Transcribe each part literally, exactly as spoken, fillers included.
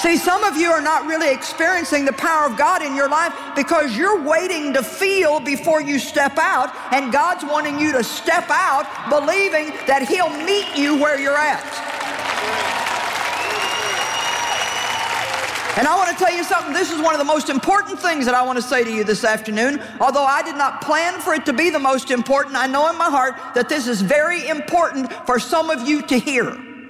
See, some of you are not really experiencing the power of God in your life because you're waiting to feel before you step out, and God's wanting you to step out believing that He'll meet you where you're at. And I want to tell you something. This is one of the most important things that I want to say to you this afternoon. Although I did not plan for it to be the most important, I know in my heart that this is very important for some of you to hear.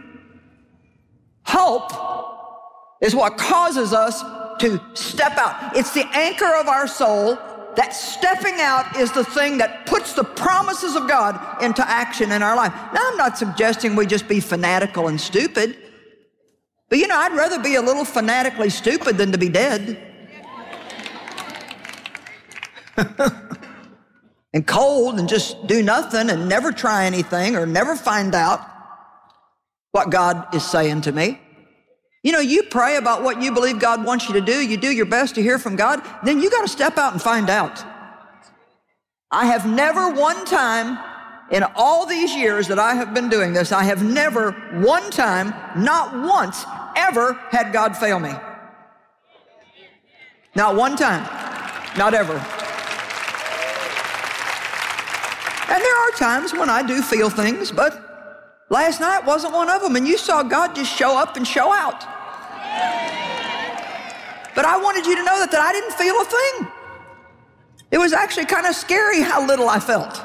Hope is what causes us to step out. It's the anchor of our soul. That stepping out is the thing that puts the promises of God into action in our life. Now, I'm not suggesting we just be fanatical and stupid, but you know, I'd rather be a little fanatically stupid than to be dead. And cold and just do nothing and never try anything or never find out what God is saying to me. You know, you pray about what you believe God wants you to do. You do your best to hear from God. Then you got to step out and find out. I have never one time in all these years that I have been doing this, I have never one time, not once, ever had God fail me. Not one time. Not ever. And there are times when I do feel things, but last night wasn't one of them, and you saw God just show up and show out. But I wanted you to know that, that I didn't feel a thing. It was actually kind of scary how little I felt.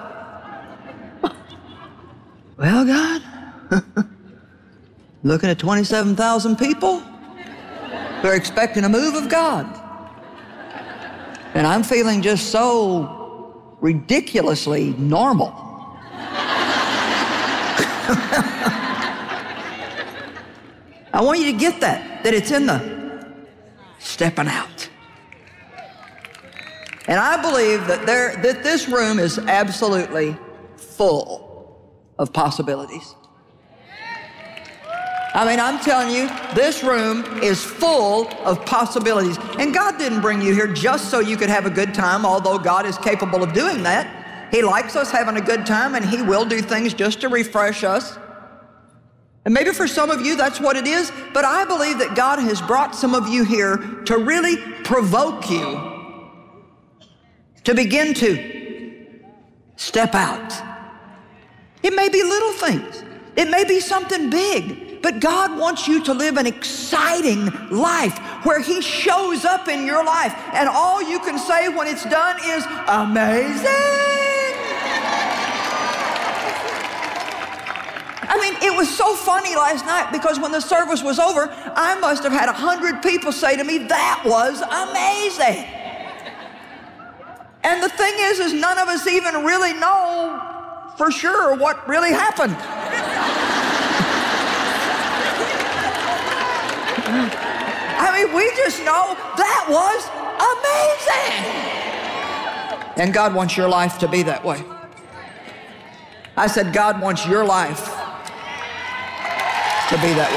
Well, God, looking at twenty-seven thousand people who are expecting a move of God. And I'm feeling just so ridiculously normal. I want you to get that, that it's in the stepping out. And I believe that there, that this room is absolutely full of possibilities. I mean, I'm telling you, this room is full of possibilities. And God didn't bring you here just so you could have a good time, although God is capable of doing that. He likes us having a good time, and He will do things just to refresh us. And maybe for some of you, that's what it is. But I believe that God has brought some of you here to really provoke you to begin to step out. It may be little things. It may be something big. But God wants you to live an exciting life where He shows up in your life. And all you can say when it's done is, amazing. I mean, it was so funny last night because when the service was over, I must have had a hundred people say to me, that was amazing. And the thing is, is none of us even really know for sure what really happened. I mean, we just know that was amazing. And God wants your life to be that way. I said, God wants your life to be that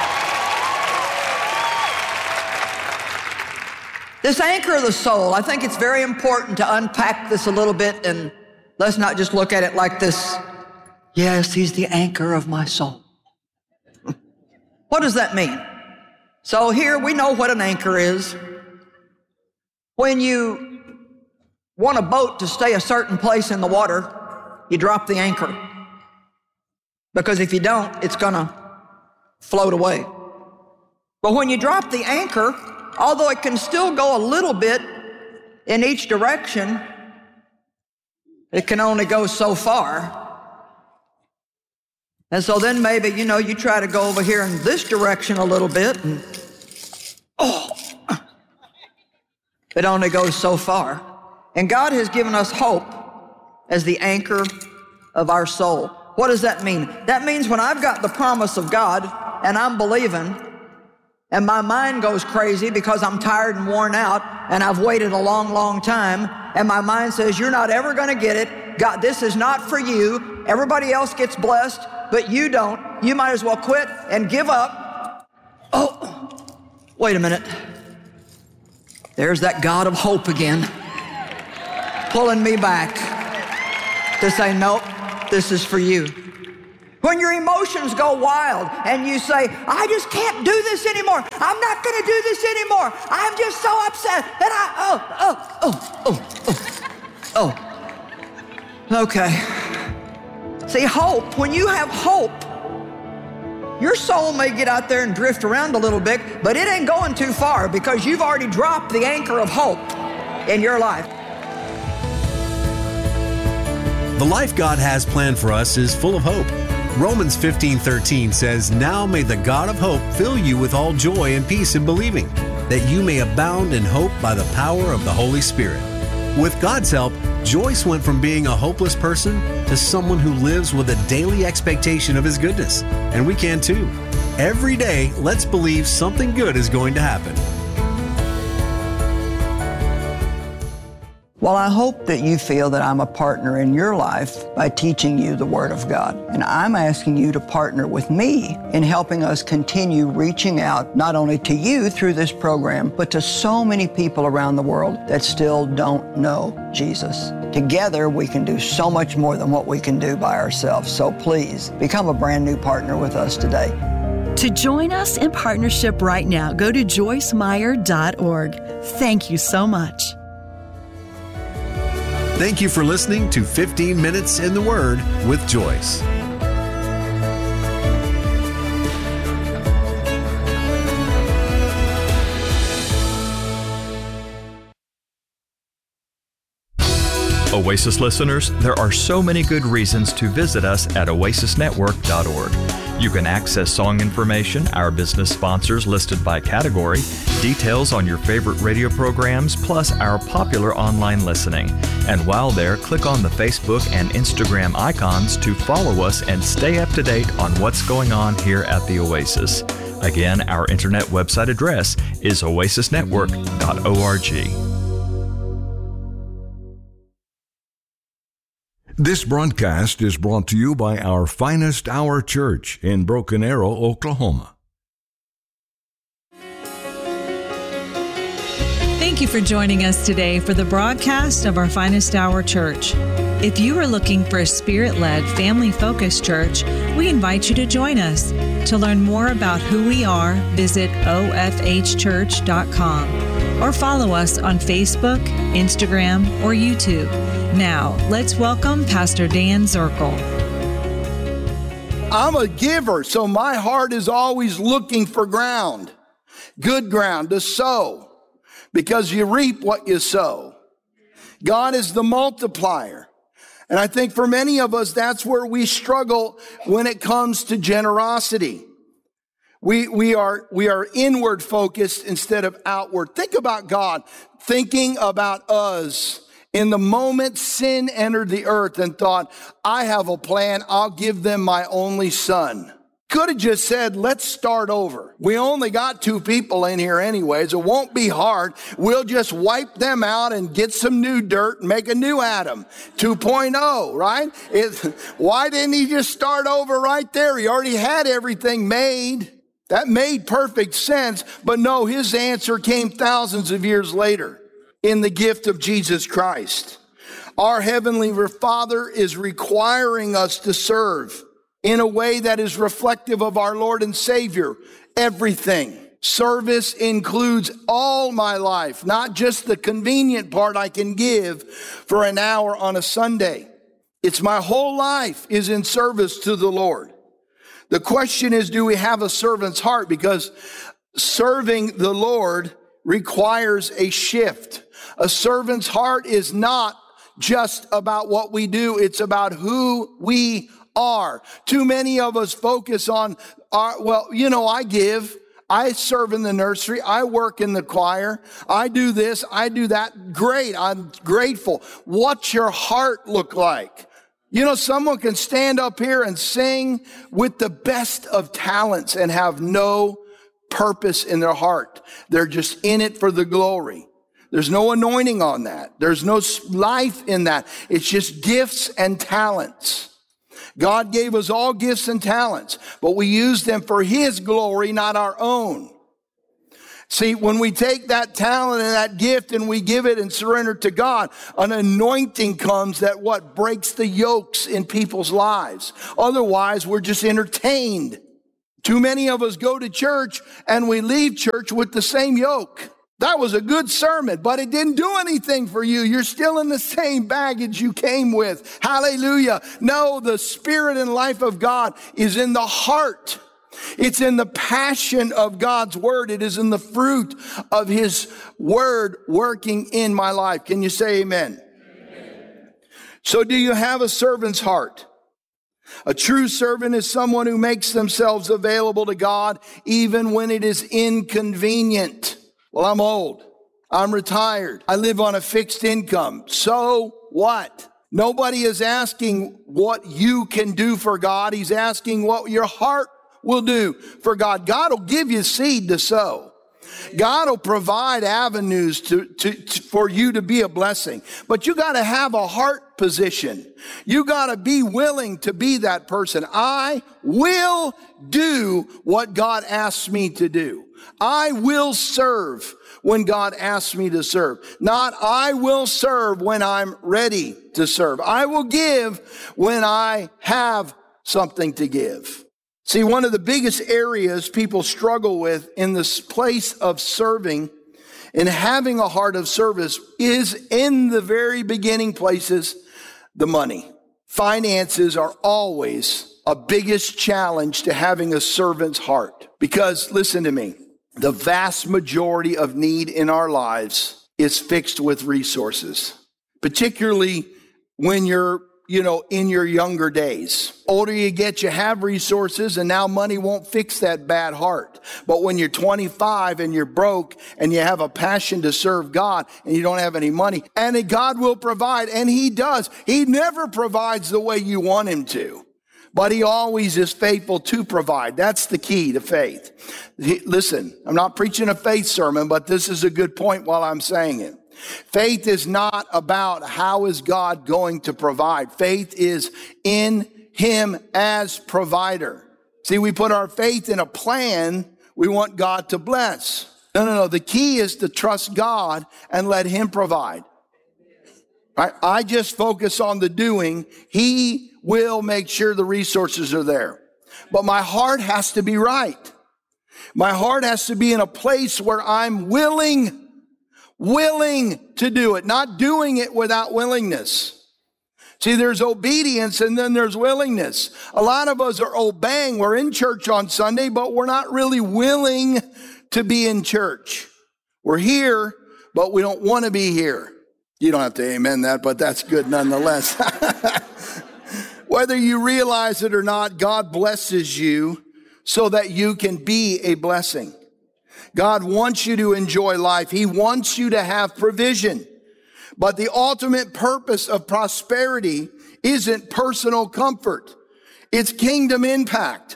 way. This anchor of the soul, I think it's very important to unpack this a little bit, and let's not just look at it like this. Yes, He's the anchor of my soul. What does that mean? So here we know what an anchor is. When you want a boat to stay a certain place in the water, you drop the anchor. Because if you don't, it's gonna float away. But when you drop the anchor, although it can still go a little bit in each direction, it can only go so far. And so then maybe, you know, you try to go over here in this direction a little bit, and oh, it only goes so far. And God has given us hope as the anchor of our soul. What does that mean? That means when I've got the promise of God and I'm believing, and my mind goes crazy because I'm tired and worn out and I've waited a long, long time, and my mind says, you're not ever going to get it. God, this is not for you. Everybody else gets blessed, but you don't. You might as well quit and give up. Oh, wait a minute. There's that God of hope again, pulling me back to say, nope, this is for you. When your emotions go wild and you say, I just can't do this anymore. I'm not going to do this anymore. I'm just so upset that I, oh, oh, oh, oh, oh, oh. Okay. See, hope, when you have hope, your soul may get out there and drift around a little bit, but it ain't going too far because you've already dropped the anchor of hope in your life. The life God has planned for us is full of hope. Romans fifteen thirteen says, Now may the God of hope fill you with all joy and peace in believing, that you may abound in hope by the power of the Holy Spirit. With God's help, Joyce went from being a hopeless person to someone who lives with a daily expectation of His goodness. And we can too. Every day, let's believe something good is going to happen. Well, I hope that you feel that I'm a partner in your life by teaching you the Word of God. And I'm asking you to partner with me in helping us continue reaching out not only to you through this program, but to so many people around the world that still don't know Jesus. Together, we can do so much more than what we can do by ourselves. So please, become a brand new partner with us today. To join us in partnership right now, go to joyce meyer dot org. Thank you so much. Thank you for listening to fifteen minutes in the Word with Joyce. Oasis listeners, there are so many good reasons to visit us at oasis network dot org. You can access song information, our business sponsors listed by category, details on your favorite radio programs, plus our popular online listening. And while there, click on the Facebook and Instagram icons to follow us and stay up to date on what's going on here at the Oasis. Again, our internet website address is oasis network dot org. This broadcast is brought to you by our Finest Hour Church in Broken Arrow, Oklahoma. Thank you for joining us today for the broadcast of our Finest Hour Church. If you are looking for a Spirit-led, family-focused church, we invite you to join us. To learn more about who we are, visit o f h church dot com or follow us on Facebook, Instagram, or YouTube. Now, let's welcome Pastor Dan Zirkle. I'm a giver, so my heart is always looking for ground, good ground to sow, because you reap what you sow. God is the multiplier. And I think for many of us, that's where we struggle when it comes to generosity. We, we are, we are inward focused instead of outward. Think about God thinking about us in the moment sin entered the earth and thought, I have a plan. I'll give them my only son. Could have just said, let's start over. We only got two people in here anyways. It won't be hard. We'll just wipe them out and get some new dirt and make a new Adam two point oh, right? It, why didn't he just start over right there? He already had everything made. That made perfect sense. But no, his answer came thousands of years later in the gift of Jesus Christ. Our Heavenly Father is requiring us to serve in a way that is reflective of our Lord and Savior. Everything. Service includes all my life, not just the convenient part I can give for an hour on a Sunday. It's my whole life is in service to the Lord. The question is, do we have a servant's heart? Because serving the Lord requires a shift. A servant's heart is not just about what we do. It's about who we are. Too many of us focus on, our, well, you know, I give, I serve in the nursery, I work in the choir, I do this, I do that. Great, I'm grateful. What's your heart look like? You know, someone can stand up here and sing with the best of talents and have no purpose in their heart. They're just in it for the glory. There's no anointing on that. There's no life in that. It's just gifts and talents. God gave us all gifts and talents, but we use them for His glory, not our own. See, when we take that talent and that gift and we give it and surrender to God, an anointing comes that what breaks the yokes in people's lives. Otherwise, we're just entertained. Too many of us go to church and we leave church with the same yoke. That was a good sermon, but it didn't do anything for you. You're still in the same baggage you came with. Hallelujah. No, the spirit and life of God is in the heart. It's in the passion of God's word. It is in the fruit of his word working in my life. Can you say amen? Amen. So do you have a servant's heart? A true servant is someone who makes themselves available to God even when it is inconvenient. Well, I'm old. I'm retired. I live on a fixed income. So what? Nobody is asking what you can do for God. He's asking what your heart will do for God. God will give you seed to sow. God will provide avenues to, to, to for you to be a blessing. But you got to have a heart position. You got to be willing to be that person. I will do what God asks me to do. I will serve when God asks me to serve. Not I will serve when I'm ready to serve. I will give when I have something to give. See, one of the biggest areas people struggle with in this place of serving and having a heart of service is in the very beginning places, the money. Finances are always a biggest challenge to having a servant's heart. Because, listen to me, the vast majority of need in our lives is fixed with resources, particularly when you're you know, in your younger days. Older you get, you have resources, and now money won't fix that bad heart. But when you're twenty-five and you're broke and you have a passion to serve God and you don't have any money, and God will provide, and he does. He never provides the way you want him to, but he always is faithful to provide. That's the key to faith. Listen, I'm not preaching a faith sermon, but this is a good point while I'm saying it. Faith is not about how is God going to provide. Faith is in him as provider. See, we put our faith in a plan we want God to bless. No, no, no. The key is to trust God and let him provide. Right? I just focus on the doing. He will make sure the resources are there. But my heart has to be right. My heart has to be in a place where I'm willing Willing to do it, not doing it without willingness. See, there's obedience and then there's willingness. A lot of us are obeying. We're in church on Sunday, but we're not really willing to be in church. We're here, but we don't want to be here. You don't have to amen that, but that's good nonetheless. Whether you realize it or not, God blesses you so that you can be a blessing. God wants you to enjoy life. He wants you to have provision. But the ultimate purpose of prosperity isn't personal comfort. It's kingdom impact.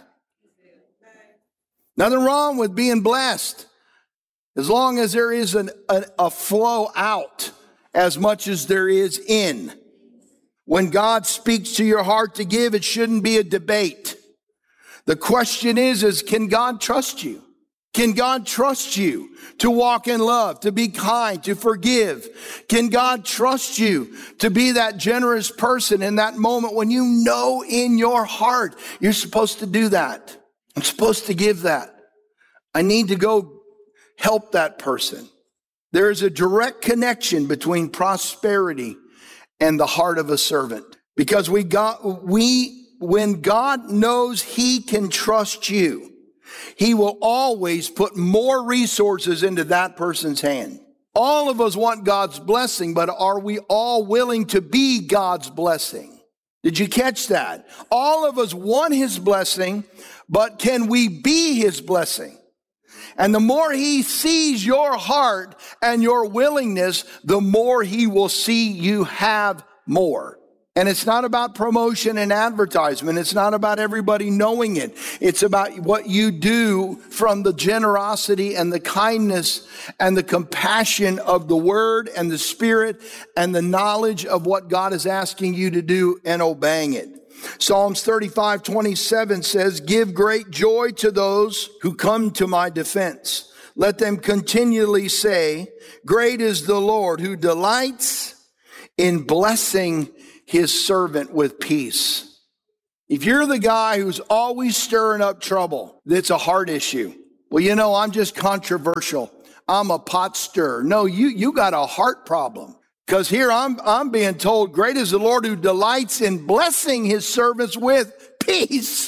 Nothing wrong with being blessed, as long as there is an, a, a flow out as much as there is in. When God speaks to your heart to give, it shouldn't be a debate. The question is, is can God trust you? Can God trust you to walk in love, to be kind, to forgive? Can God trust you to be that generous person in that moment when you know in your heart you're supposed to do that? I'm supposed to give that. I need to go help that person. There is a direct connection between prosperity and the heart of a servant. Because we got, we, when God knows he can trust you, he will always put more resources into that person's hand. All of us want God's blessing, but are we all willing to be God's blessing? Did you catch that? All of us want his blessing, but can we be his blessing? And the more he sees your heart and your willingness, the more he will see you have more. And it's not about promotion and advertisement. It's not about everybody knowing it. It's about what you do from the generosity and the kindness and the compassion of the word and the spirit and the knowledge of what God is asking you to do and obeying it. Psalms thirty-five twenty-seven says, "Give great joy to those who come to my defense. let them continually say, great is the Lord who delights in blessing his servant with peace. If you're the guy who's always stirring up trouble, that's a heart issue. Well, you know, I'm just controversial. I'm a pot stirrer. No, you, you got a heart problem. Because here I'm, I'm being told, great is the Lord who delights in blessing his servants with peace.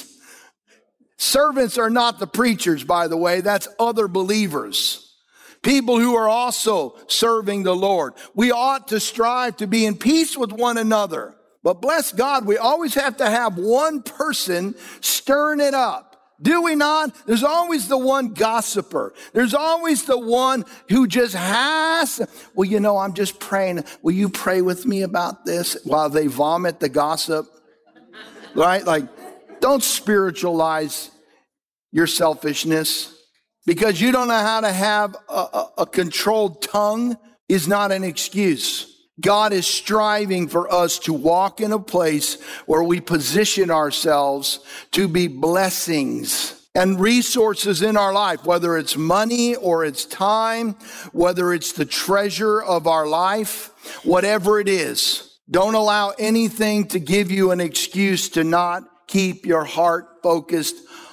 Servants are not the preachers, by the way. That's other believers. People who are also serving the Lord. We ought to strive to be in peace with one another. But bless God, we always have to have one person stirring it up. Do we not? There's always the one gossiper. There's always the one who just has, well, you know, I'm just praying. Will you pray with me about this while they vomit the gossip? Right? Like, don't spiritualize your selfishness. Because you don't know how to have a, a, a controlled tongue is not an excuse. God is striving for us to walk in a place where we position ourselves to be blessings and resources in our life, whether it's money or it's time, whether it's the treasure of our life, whatever it is. Don't allow anything to give you an excuse to not keep your heart focused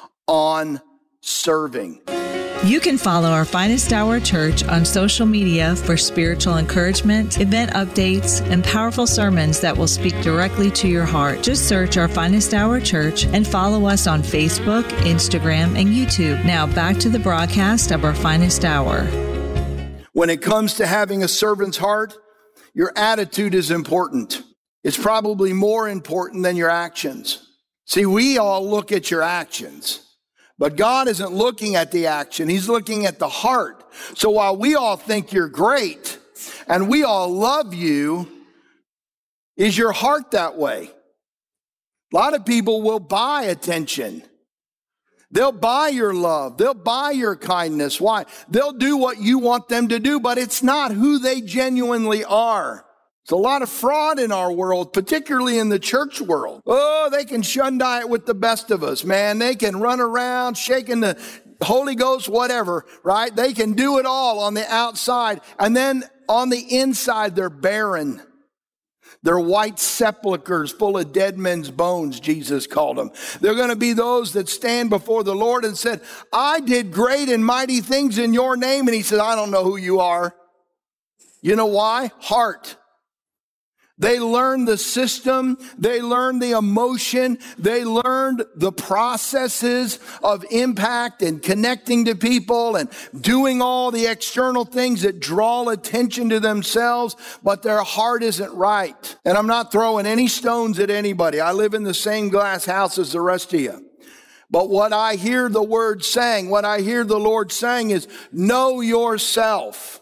on serving. You can follow our Finest Hour Church on social media for spiritual encouragement, event updates, and powerful sermons that will speak directly to your heart. Just search our Finest Hour Church and follow us on Facebook, Instagram, and YouTube. Now back to the broadcast of our Finest Hour. When it comes to having a servant's heart, your attitude is important. It's probably more important than your actions. See, we all look at your actions. But God isn't looking at the action. He's looking at the heart. So while we all think you're great and we all love you, is your heart that way? A lot of people will buy attention. They'll buy your love. They'll buy your kindness. Why? They'll do what you want them to do, but it's not who they genuinely are. There's a lot of fraud in our world, particularly in the church world. Oh, they can shundie it with the best of us, man. They can run around shaking the Holy Ghost, whatever, right? They can do it all on the outside. And then on the inside, they're barren. They're white sepulchres full of dead men's bones, Jesus called them. They're going to be those that stand before the Lord and said, I did great and mighty things in your name. And he said, I don't know who you are. You know why? Heart. They learned the system, they learned the emotion, they learned the processes of impact and connecting to people and doing all the external things that draw attention to themselves, but their heart isn't right. And I'm not throwing any stones at anybody. I live in the same glass house as the rest of you. But what I hear the word saying, what I hear the Lord saying is, know yourself.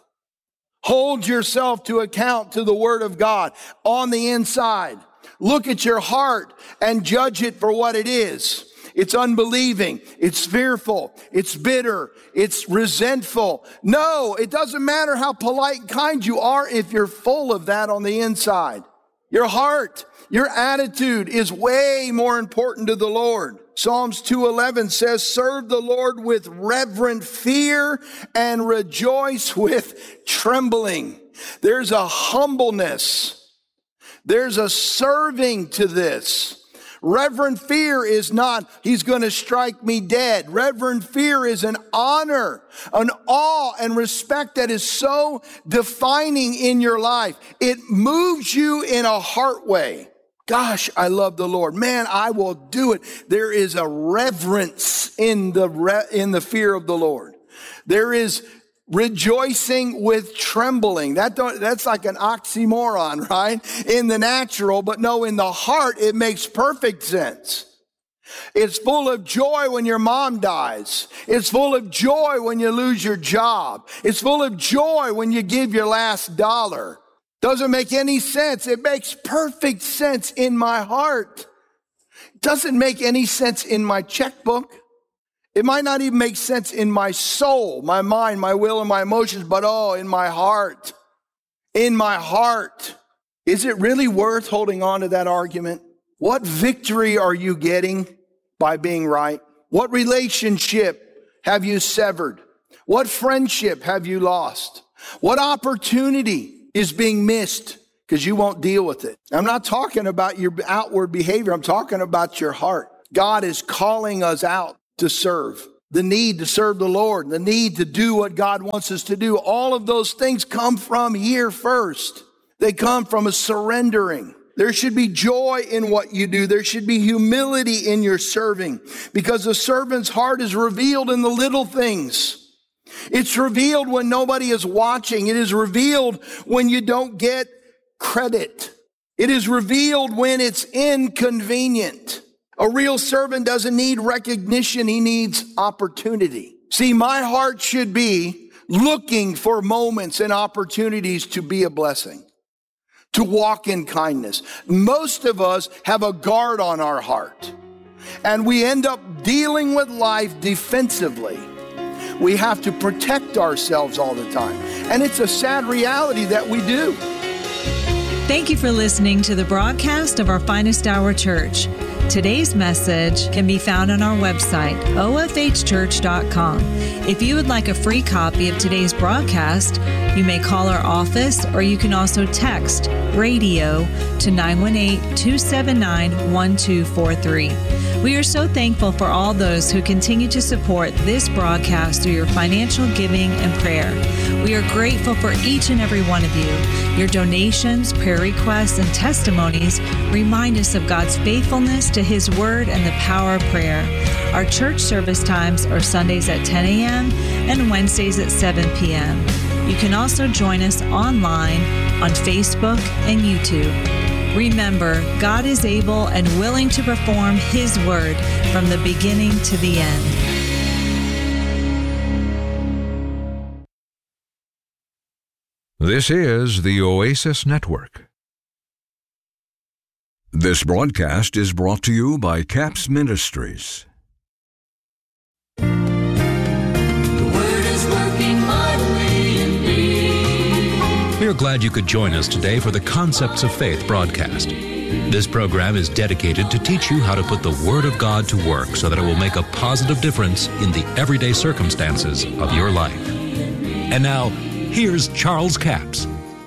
Hold yourself to account to the word of God on the inside. Look at your heart and judge it for what it is. It's unbelieving. It's fearful. It's bitter. It's resentful. No, it doesn't matter how polite and kind you are if you're full of that on the inside. Your heart, your attitude is way more important to the Lord. Psalms two eleven says, serve the Lord with reverent fear and rejoice with trembling. There's a humbleness. There's a serving to this. Reverent fear is not, he's going to strike me dead. Reverent fear is an honor, an awe and respect that is so defining in your life. It moves you in a heart way. Gosh, I love the Lord. Man, I will do it. There is a reverence in the re- in the fear of the Lord. There is rejoicing with trembling. That don't, that's like an oxymoron, right? In the natural, but no, in the heart, it makes perfect sense. It's full of joy when your mom dies. It's full of joy when you lose your job. It's full of joy when you give your last dollar. Doesn't make any sense. It makes perfect sense in my heart. It doesn't make any sense in my checkbook. It might not even make sense in my soul, my mind, my will, and my emotions, but oh, in my heart. In my heart. Is it really worth holding on to that argument? What victory are you getting by being right? What relationship have you severed? What friendship have you lost? What opportunity is being missed because you won't deal with it? I'm not talking about your outward behavior. I'm talking about your heart. God is calling us out to serve. The need to serve the Lord, the need to do what God wants us to do. All of those things come from here first. They come from a surrendering. There should be joy in what you do. There should be humility in your serving, because the servant's heart is revealed in the little things. It's revealed when nobody is watching. It is revealed when you don't get credit. It is revealed when it's inconvenient. A real servant doesn't need recognition. He needs opportunity. See, my heart should be looking for moments and opportunities to be a blessing, to walk in kindness. Most of us have a guard on our heart, and we end up dealing with life defensively. We have to protect ourselves all the time, and it's a sad reality that we do. Thank you for listening to the broadcast of our Finest Hour Church. Today's message can be found on our website, O F H church dot com. If you would like a free copy of today's broadcast, you may call our office, or you can also text radio to nine one eight, two seven nine, one two four three. We are so thankful for all those who continue to support this broadcast through your financial giving and prayer. We are grateful for each and every one of you. Your donations, prayer requests, and testimonies remind us of God's faithfulness to His Word and the power of prayer. Our church service times are Sundays at ten a.m. and Wednesdays at seven p.m. You can also join us online on Facebook and YouTube. Remember, God is able and willing to perform His Word from the beginning to the end. This is the Oasis Network. This broadcast is brought to you by Capps Ministries. The Word is working mightily in me. We are glad you could join us today for the Concepts of Faith broadcast. This program is dedicated to teach you how to put the Word of God to work so that it will make a positive difference in the everyday circumstances of your life. And now, here's Charles Capps.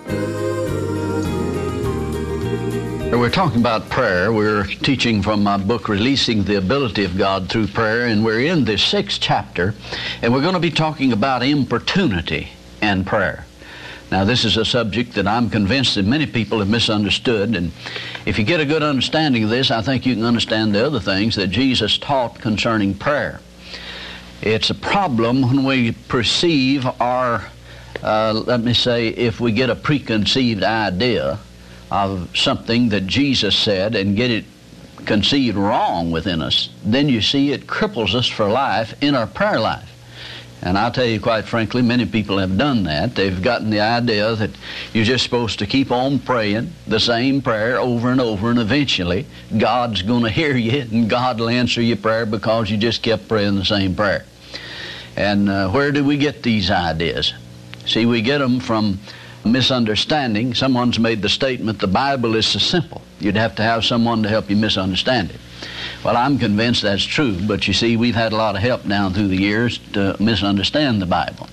We're talking about prayer. We're teaching from my book, Releasing the Ability of God Through Prayer, and we're in the sixth chapter, and we're going to be talking about importunity and prayer. Now, this is a subject that I'm convinced that many people have misunderstood, and if you get a good understanding of this, I think you can understand the other things that Jesus taught concerning prayer. It's a problem when we perceive our, uh, let me say, if we get a preconceived idea of something that Jesus said and get it conceived wrong within us, then you see it cripples us for life in our prayer life. And I'll tell you quite frankly, many people have done that. They've gotten the idea that you're just supposed to keep on praying the same prayer over and over, and eventually God's going to hear you and God will answer your prayer because you just kept praying the same prayer. And uh, where do we get these ideas? See, we get them from misunderstanding. Someone's made the statement, the Bible is so simple. You'd have to have someone to help you misunderstand it. Well, I'm convinced that's true, but you see, we've had a lot of help down through the years to misunderstand the Bible.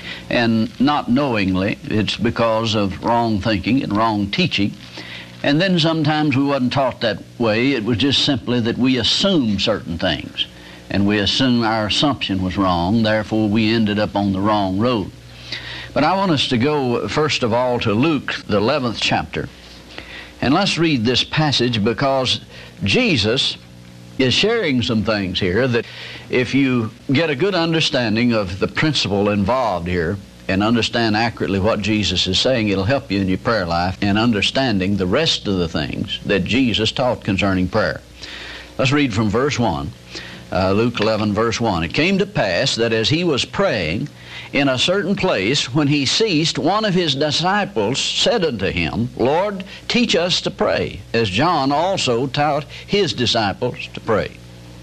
And not knowingly, it's because of wrong thinking and wrong teaching. And then sometimes we wasn't taught that way. It was just simply that we assumed certain things. And we assumed our assumption was wrong, therefore we ended up on the wrong road. But I want us to go, first of all, to Luke, the eleventh chapter. And let's read this passage, because Jesus is sharing some things here that if you get a good understanding of the principle involved here and understand accurately what Jesus is saying, it'll help you in your prayer life and understanding the rest of the things that Jesus taught concerning prayer. Let's read from verse one. Uh, Luke eleven, verse one. It came to pass that as he was praying in a certain place, when he ceased, one of his disciples said unto him, Lord, teach us to pray, as John also taught his disciples to pray.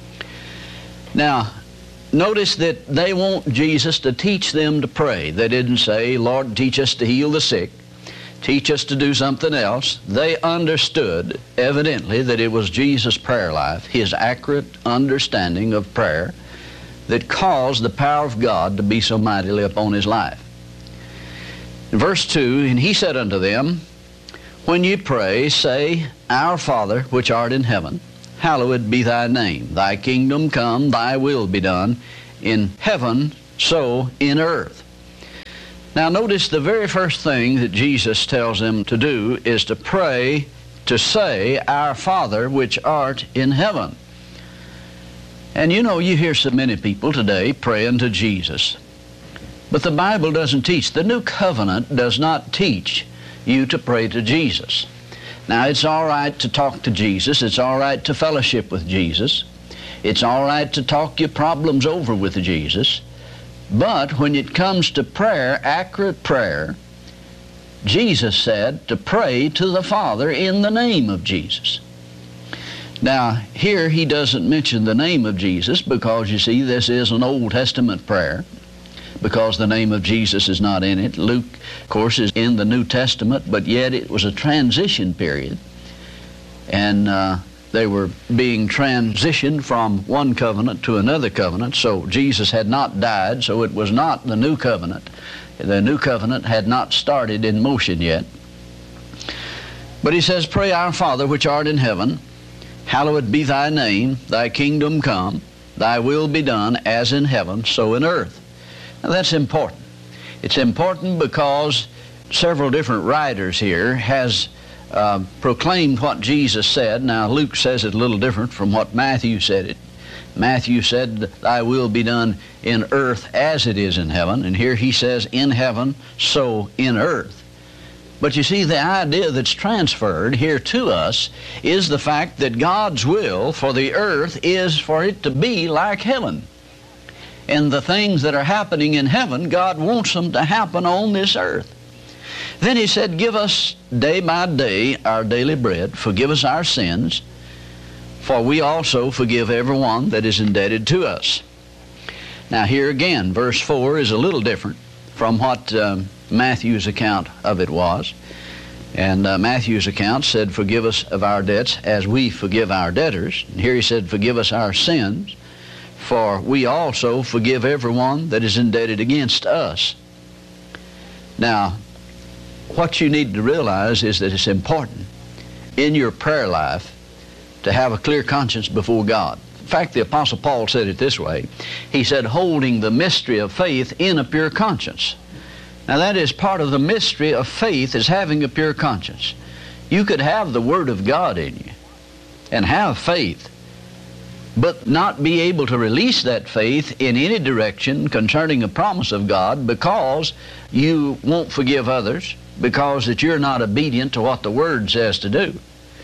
Now, notice that they want Jesus to teach them to pray. They didn't say, Lord, teach us to heal the sick, teach us to do something else. They understood, evidently, that it was Jesus' prayer life, his accurate understanding of prayer, that caused the power of God to be so mightily upon his life. In verse two, and he said unto them, when ye pray, say, Our Father, which art in heaven, hallowed be thy name. Thy kingdom come, thy will be done, in heaven, so in earth. Now notice the very first thing that Jesus tells them to do is to pray, to say, Our Father, which art in heaven. And you know, you hear so many people today praying to Jesus. But the Bible doesn't teach. The New Covenant does not teach you to pray to Jesus. Now, it's all right to talk to Jesus. It's all right to fellowship with Jesus. It's all right to talk your problems over with Jesus. But when it comes to prayer, accurate prayer, Jesus said to pray to the Father in the name of Jesus. Now, here he doesn't mention the name of Jesus because, you see, this is an Old Testament prayer, because the name of Jesus is not in it. Luke, of course, is in the New Testament, but yet it was a transition period. And uh, they were being transitioned from one covenant to another covenant, so Jesus had not died, so it was not the New Covenant. The New Covenant had not started in motion yet. But he says, Pray, Our Father, which art in heaven, hallowed be thy name, thy kingdom come, thy will be done, as in heaven, so in earth. Now that's important. It's important because several different writers here has uh, proclaimed what Jesus said. Now Luke says it a little different from what Matthew said it. Matthew said, Thy will be done in earth as it is in heaven. And here he says, in heaven, so in earth. But you see, the idea that's transferred here to us is the fact that God's will for the earth is for it to be like heaven. And the things that are happening in heaven, God wants them to happen on this earth. Then he said, Give us day by day our daily bread. Forgive us our sins, for we also forgive everyone that is indebted to us. Now here again, verse four is a little different from what um, Matthew's account of it was. And uh, Matthew's account said, Forgive us of our debts as we forgive our debtors. And here he said, Forgive us our sins, for we also forgive everyone that is indebted against us. Now, what you need to realize is that it's important in your prayer life to have a clear conscience before God. In fact, the Apostle Paul said it this way. He said, holding the mystery of faith in a pure conscience. Now that is part of the mystery of faith, is having a pure conscience. You could have the Word of God in you and have faith, but not be able to release that faith in any direction concerning a promise of God because you won't forgive others, because that you're not obedient to what the Word says to do.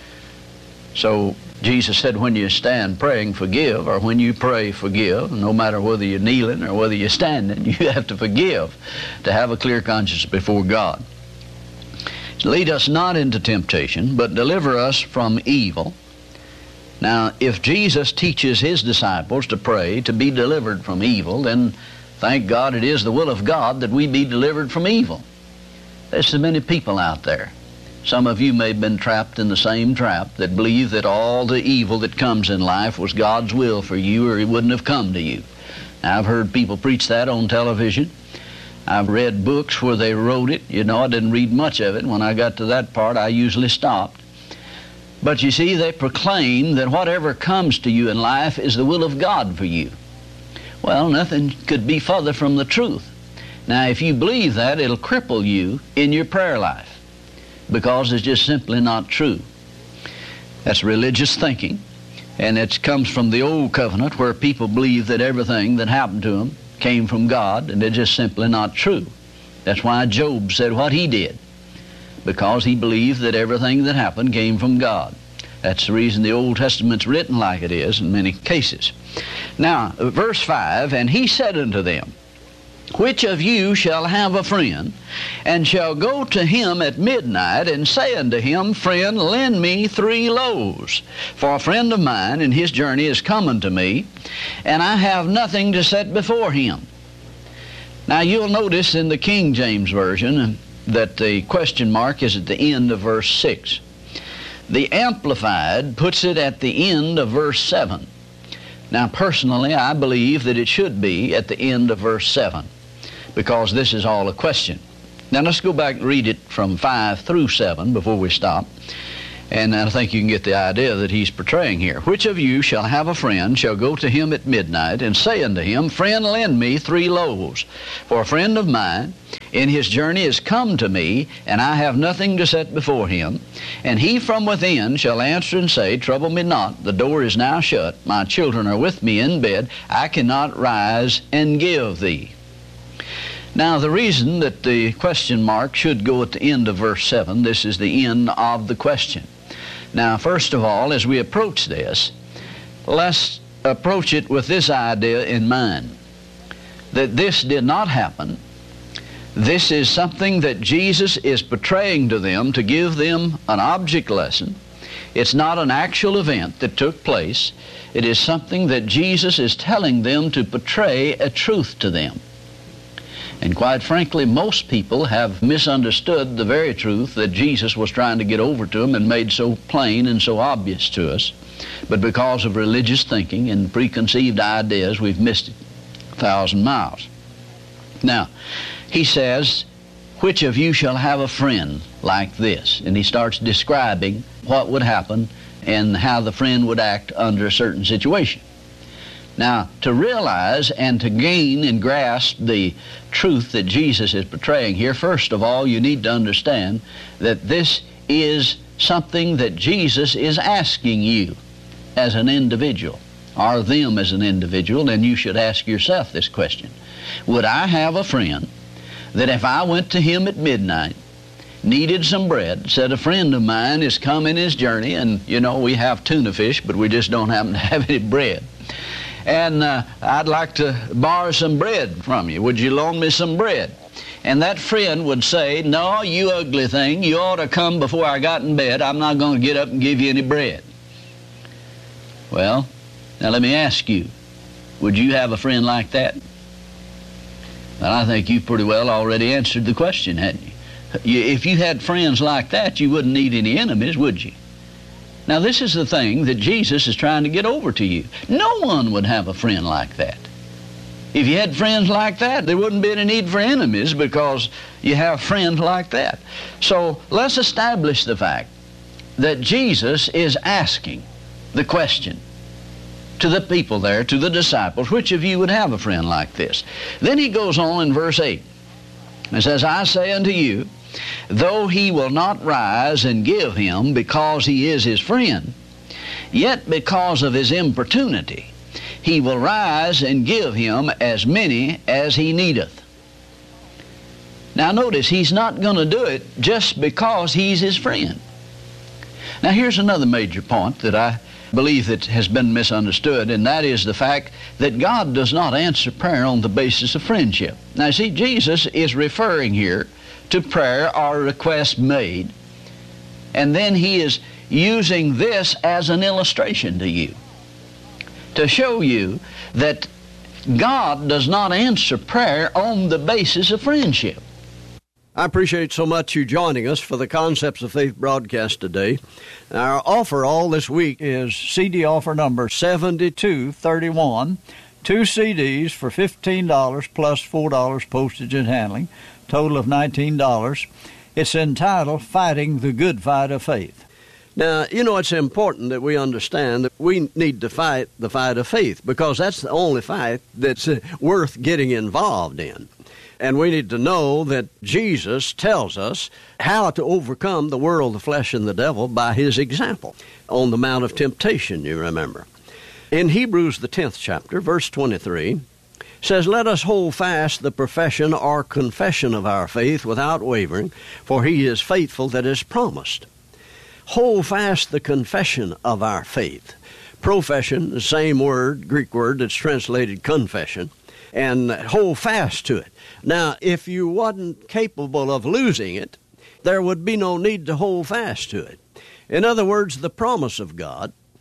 So Jesus said, when you stand praying, forgive, or when you pray, forgive. No matter whether you're kneeling or whether you're standing, you have to forgive to have a clear conscience before God. Lead us not into temptation, but deliver us from evil. Now, if Jesus teaches his disciples to pray to be delivered from evil, then thank God it is the will of God that we be delivered from evil. There's so many people out there. Some of you may have been trapped in the same trap, that believe that all the evil that comes in life was God's will for you, or it wouldn't have come to you. Now, I've heard people preach that on television. I've read books where they wrote it. You know, I didn't read much of it. When I got to that part, I usually stopped. But you see, they proclaim that whatever comes to you in life is the will of God for you. Well, nothing could be further from the truth. Now, if you believe that, it'll cripple you in your prayer life, because it's just simply not true. That's religious thinking, and it comes from the old covenant, where people believe that everything that happened to them came from God, and it's just simply not true. That's why Job said what he did, because he believed that everything that happened came from God. That's the reason the Old Testament's written like it is in many cases. Now, verse five, and he said unto them, Which of you shall have a friend, and shall go to him at midnight, and say unto him, Friend, lend me three loaves, for a friend of mine in his journey is come unto me, and I have nothing to set before him. Now you'll notice in the King James Version that the question mark is at the end of verse six. The Amplified puts it at the end of verse seven. Now, personally, I believe that it should be at the end of verse seven, because this is all a question. Now, let's go back and read it from five through seven before we stop. And I think you can get the idea that he's portraying here. Which of you shall have a friend, shall go to him at midnight, and say unto him, Friend, lend me three loaves. For a friend of mine in his journey is come to me, and I have nothing to set before him. And he from within shall answer and say, Trouble me not, the door is now shut, my children are with me in bed, I cannot rise and give thee. Now, the reason that the question mark should go at the end of verse seven, this is the end of the question. Now, first of all, as we approach this, let's approach it with this idea in mind, that this did not happen. This is something that Jesus is portraying to them to give them an object lesson. It's not an actual event that took place. It is something that Jesus is telling them to portray a truth to them. And quite frankly, most people have misunderstood the very truth that Jesus was trying to get over to them and made so plain and so obvious to us. But because of religious thinking and preconceived ideas, we've missed it a thousand miles. Now, he says, which of you shall have a friend like this? And he starts describing what would happen and how the friend would act under a certain situation. Now, to realize and to gain and grasp the truth that Jesus is portraying here, first of all, you need to understand that this is something that Jesus is asking you as an individual, or them as an individual, and you should ask yourself this question. Would I have a friend that if I went to him at midnight, needed some bread, said a friend of mine is come in his journey, and, you know, we have tuna fish, but we just don't happen to have any bread, and uh, I'd like to borrow some bread from you. Would you loan me some bread? And that friend would say, no, you ugly thing, you ought to come before I got in bed. I'm not going to get up and give you any bread. Well, now let me ask you, would you have a friend like that? Well, I think you pretty well already answered the question, hadn't you? If you had friends like that, you wouldn't need any enemies, would you? Now, this is the thing that Jesus is trying to get over to you. No one would have a friend like that. If you had friends like that, there wouldn't be any need for enemies because you have friends like that. So let's establish the fact that Jesus is asking the question to the people there, to the disciples, which of you would have a friend like this? Then he goes on in verse eight and says, I say unto you, though he will not rise and give him because he is his friend, yet because of his importunity, he will rise and give him as many as he needeth. Now notice, he's not going to do it just because he's his friend. Now here's another major point that I believe that has been misunderstood, and that is the fact that God does not answer prayer on the basis of friendship. Now see, Jesus is referring here to prayer or request made, and then he is using this as an illustration to you to show you that God does not answer prayer on the basis of friendship. I appreciate so much you joining us for the Concepts of Faith broadcast today. Our offer all this week is C D offer number seventy-two thirty-one, two C Ds for fifteen dollars plus four dollars postage and handling, total of nineteen dollars. It's entitled Fighting the Good Fight of Faith. Now, you know, it's important that we understand that we need to fight the fight of faith because that's the only fight that's uh, worth getting involved in. And we need to know that Jesus tells us how to overcome the world, the flesh, and the devil by his example on the Mount of Temptation, you remember. In Hebrews, the tenth chapter, verse twenty-three, says, Let us hold fast the profession or confession of our faith without wavering, for he is faithful that is promised. Hold fast the confession of our faith. Profession, the same word, Greek word that's translated confession, and hold fast to it. Now, if you wasn't capable of losing it, there would be no need to hold fast to it. In other words, the promise of God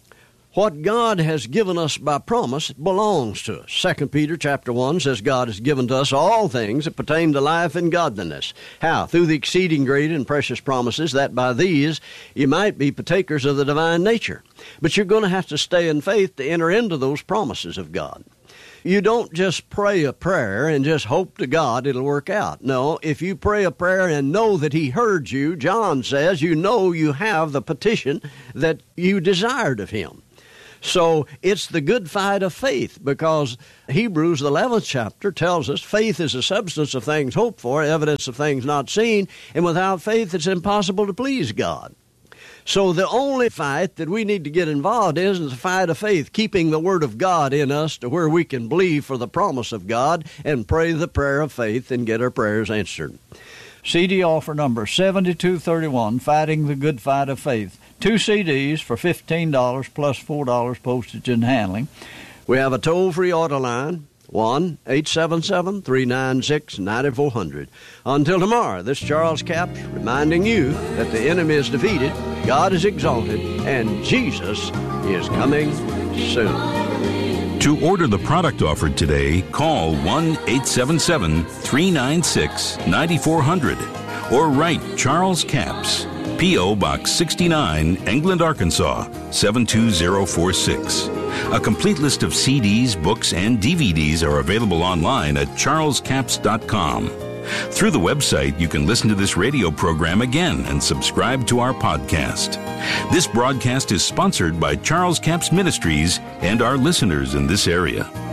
What God has given us by promise belongs to us. Second Peter chapter one says God has given to us all things that pertain to life and godliness. How? Through the exceeding great and precious promises, that by these you might be partakers of the divine nature. But you're going to have to stay in faith to enter into those promises of God. You don't just pray a prayer and just hope to God it'll work out. No, if you pray a prayer and know that He heard you, John says, you know you have the petition that you desired of Him. So it's the good fight of faith, because Hebrews, the eleventh chapter, tells us faith is the substance of things hoped for, evidence of things not seen, and without faith it's impossible to please God. So the only fight that we need to get involved in is the fight of faith, keeping the Word of God in us to where we can believe for the promise of God and pray the prayer of faith and get our prayers answered. C D offer number seventy-two thirty-one, Fighting the Good Fight of Faith. Two C Ds for fifteen dollars plus four dollars postage and handling. We have a toll-free order line, one eight seven seven, three nine six, nine four zero zero. Until tomorrow, this is Charles Capps reminding you that the enemy is defeated, God is exalted, and Jesus is coming soon. To order the product offered today, call one eight seven seven, three nine six, nine four zero zero or write Charles Capps, P O. Box sixty-nine, England, Arkansas, seven two zero four six. A complete list of C Ds, books, and D V Ds are available online at charles capps dot com. Through the website, you can listen to this radio program again and subscribe to our podcast. This broadcast is sponsored by Charles Capps Ministries and our listeners in this area.